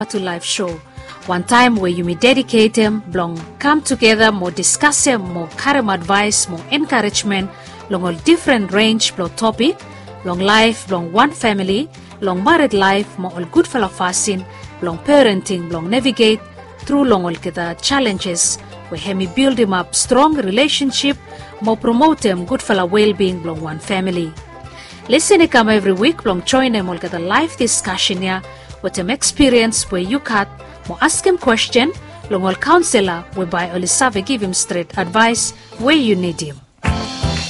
to live show. One time where you may dedicate them, long come together, more discuss them, more carry advice, more encouragement, long all different range, long topic, long life, long one family, long married life, more all good fellow fasting, long parenting, long navigate through long all the challenges, where hemi build him up strong relationship, more promote them good fellow well-being, long one family. Listen come every week, long join them all the live discussion here, with them experience where you cut, more ask him question, long all counselor, whereby all give him straight advice where you need him.